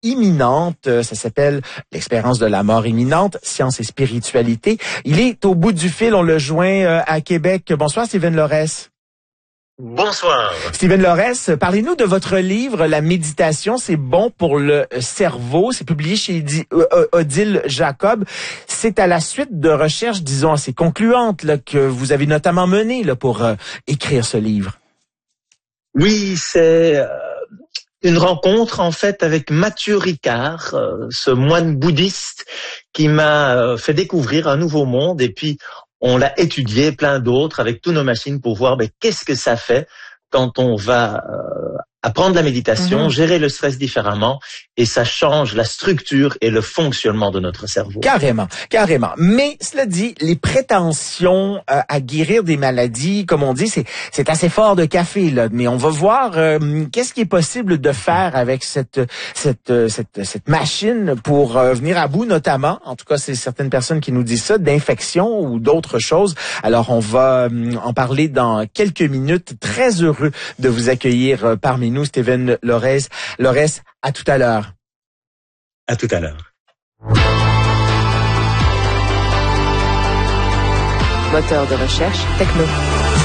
imminente. Ça s'appelle L'expérience de la mort imminente, science et spiritualité. Il est au bout du fil, on le joint à Québec. Bonsoir, Steven Lorès. Bonsoir. Steven Lorès, parlez-nous de votre livre, La méditation, c'est bon pour le cerveau. C'est publié chez Odile Jacob. C'est à la suite de recherches, disons, assez concluantes là, que vous avez notamment menées là, pour écrire ce livre. Oui, c'est une rencontre en fait avec Mathieu Ricard, ce moine bouddhiste qui m'a fait découvrir un nouveau monde, et puis on l'a étudié, plein d'autres, avec tous nos machines pour voir qu'est-ce que ça fait quand on va apprendre la méditation, gérer le stress différemment, et ça change la structure et le fonctionnement de notre cerveau. Carrément, carrément. Mais cela dit, les prétentions à guérir des maladies, comme on dit, c'est assez fort de café là. Mais on va voir qu'est-ce qui est possible de faire avec cette machine pour venir à bout, notamment. En tout cas, c'est certaines personnes qui nous disent ça, d'infections ou d'autres choses. Alors, on va en parler dans quelques minutes. Très heureux de vous accueillir parmi nous, Steven Lorès. Lorès, à tout à l'heure. À tout à l'heure. Moteur de recherche techno.